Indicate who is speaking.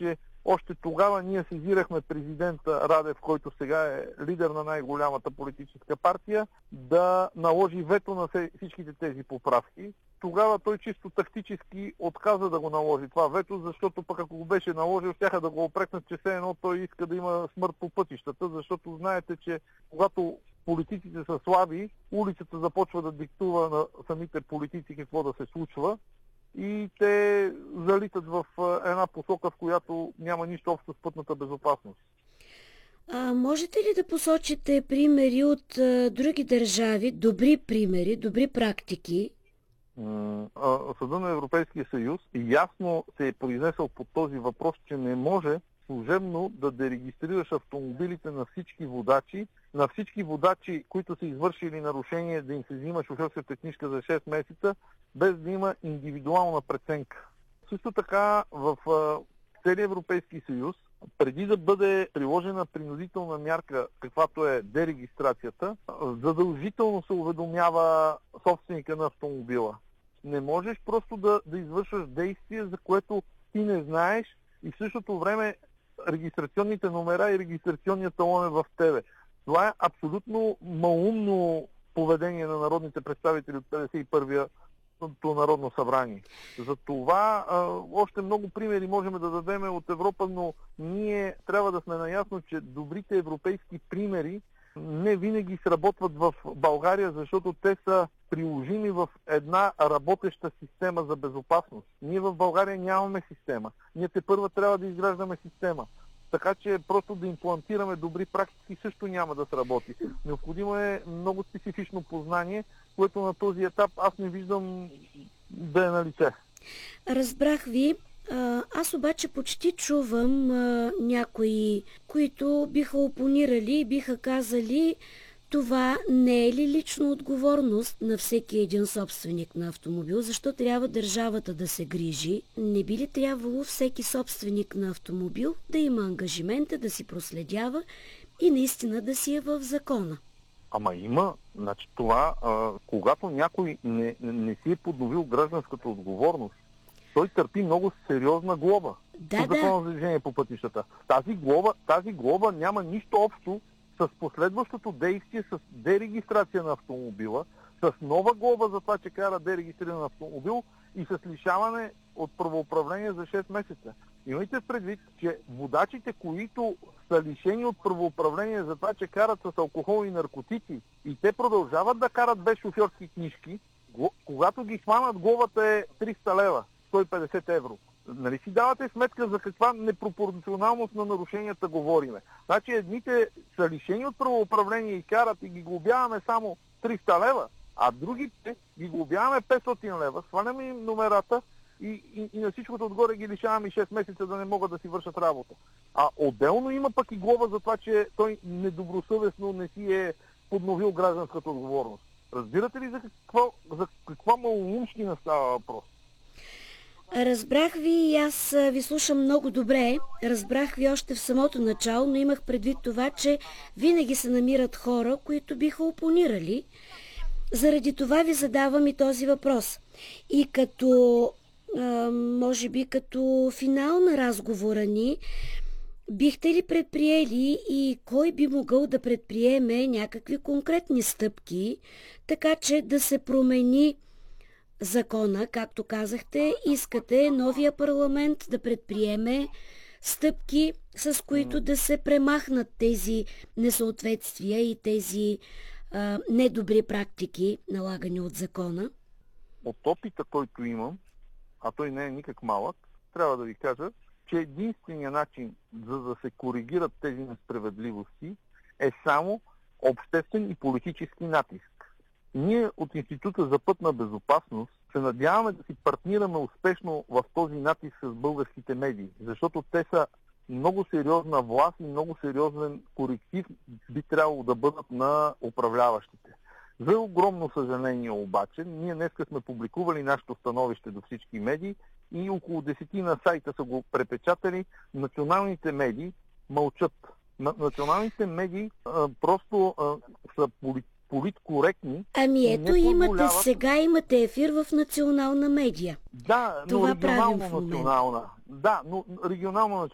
Speaker 1: че още тогава ние сезирахме президента Радев, който сега е лидер на най-голямата политическа партия, да наложи вето на всичките тези поправки. Тогава той чисто тактически отказа да го наложи това вето, защото пък ако го беше наложил, щяха да го опрекнат, че все едно той иска да има смърт по пътищата, защото знаете, че когато политиците са слаби, улицата започва да диктува на самите политици какво да се случва и те залитат в една посока, в която няма нищо общо с пътната безопасност.
Speaker 2: Можете ли да посочите примери от други държави, добри примери, добри практики?
Speaker 1: Съда на Европейския съюз ясно се е произнесъл по този въпрос, че не може служебно да дерегистрираш автомобилите на всички водачи, които са извършили нарушение, да им се взима шофьорската книжка за 6 месеца, без да има индивидуална преценка. Също така в целия Европейски съюз, преди да бъде приложена принудителна мярка, каквато е дерегистрацията, задължително се уведомява собственика на автомобила. Не можеш просто да извършваш действие, за което ти не знаеш и в същото време регистрационните номера и регистрационният талон е в тебе. Това е абсолютно малумно поведение на народните представители от 51-то Народно събрание. За това още много примери можем да дадем от Европа, но ние трябва да сме наясно, че добрите европейски примери не винаги сработват в България, защото те са приложими в една работеща система за безопасност. Ние в България нямаме система. Ние тепърва трябва да изграждаме система. Така че просто да имплантираме добри практики също няма да сработи. Необходимо е много специфично познание, което на този етап аз не виждам да е на лице.
Speaker 2: Разбрах ви. Аз обаче почти чувам някои, които биха опонирали и биха казали, това не е ли лична отговорност на всеки един собственик на автомобил? Защо трябва държавата да се грижи? Не би ли трябвало всеки собственик на автомобил да има ангажимента да си проследява и наистина да си е в закона?
Speaker 1: Ама има. Значи това, когато някой не си е подновил гражданската отговорност, той търпи много сериозна глоба.
Speaker 2: Да.
Speaker 1: Закона за движение по пътищата. Тази глоба няма нищо общо с последващото действие, с дерегистрация на автомобила, с нова глоба за това, че кара дерегистриран автомобил и с лишаване от правоуправление за 6 месеца. Имайте предвид, че водачите, които са лишени от правоуправление за това, че карат с алкохол и наркотици и те продължават да карат без шофьорски книжки, когато ги хванат, глобата е 300 лева, 150 евро. Нали си давате сметка за каква непропорционалност на нарушенията говориме? Значи едните са лишени от правоуправление и карат и ги глобяваме само 300 лева, а другите ги глобяваме 500 лева, сваляме им номерата и на всичкото отгоре ги лишаваме 6 месеца да не могат да си вършат работа. А отделно има пък и глоба за това, че той недобросъвестно не си е подновил гражданската отговорност. Разбирате ли за каква малоумщина става въпрос?
Speaker 2: Разбрах ви и аз ви слушам много добре. Разбрах ви още в самото начало, но имах предвид това, че винаги се намират хора, които биха опонирали. Заради това ви задавам и този въпрос. И като, може би като финал на разговора ни, бихте ли предприели и кой би могъл да предприеме някакви конкретни стъпки, така че да се промени закона, както казахте, искате новия парламент да предприеме стъпки, с които да се премахнат тези несъответствия и тези недобри практики, налагани от закона?
Speaker 1: От опита, който имам, а той не е никак малък, трябва да ви кажа, че единственият начин за да се коригират тези несправедливости е само обществен и политически натиск. Ние от Института за пътна безопасност се надяваме да си партнираме успешно в този натиск с българските медии, защото те са много сериозна власт и много сериозен коректив би трябвало да бъдат на управляващите. За огромно съжаление обаче, ние днеска сме публикували нашето становище до всички медии и около 10 на сайта са го препечатали. Националните медии мълчат. Националните медии просто са политкоректни.
Speaker 2: Ами ето имате, сега имате ефир в национална медия.
Speaker 1: Да, но регионално национална. Да, но регионално